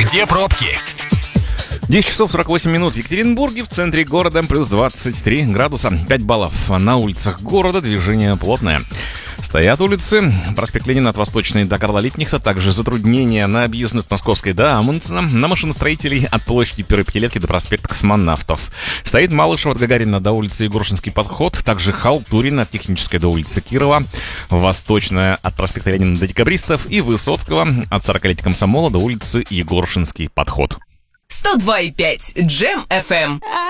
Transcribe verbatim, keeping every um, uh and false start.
Где пробки? десять часов сорок восемь минут в Екатеринбурге, в центре города плюс двадцать три градуса, пять баллов. На улицах города движение плотное. Стоят улицы. Проспект Ленина от Восточной до Карла Липкнехта. Также затруднения на объездной от Московской до Амундсена. На машиностроителей от площади Первой Пятилетки до проспекта Космонавтов. Стоит Малышева от Гагарина до улицы Егоршинский подход. Также Халтурина от Технической до улицы Кирова. Восточная от проспекта Ленина до Декабристов. И Высоцкого от сорокалетия Комсомола до улицы Егоршинский подход. сто два и пять Джем эф эм.